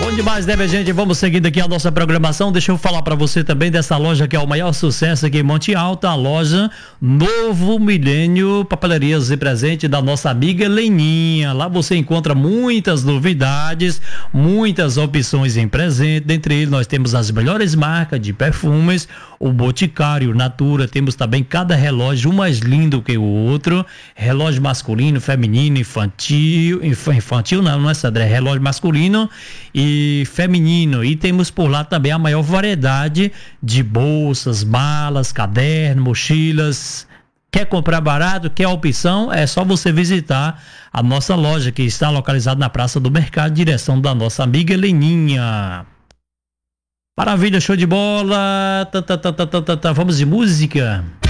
Bom demais, né, minha gente? Vamos seguindo aqui a nossa programação. Deixa eu falar pra você também dessa loja que é o maior sucesso aqui em Monte Alto, a loja Novo Milênio Papelarias e Presente da nossa amiga Leninha. Lá você encontra muitas novidades, muitas opções em presente. Dentre eles nós temos as melhores marcas de perfumes, o Boticário, Natura. Temos também cada relógio um mais lindo que o outro. Relógio masculino, feminino, infantil não é, Sandra? É relógio masculino e feminino. E temos por lá também a maior variedade de bolsas, malas, cadernos, mochilas. Quer comprar barato? Quer opção? É só você visitar a nossa loja que está localizada na Praça do Mercado, direção da nossa amiga Leninha. Maravilha, show de bola. Vamos de música.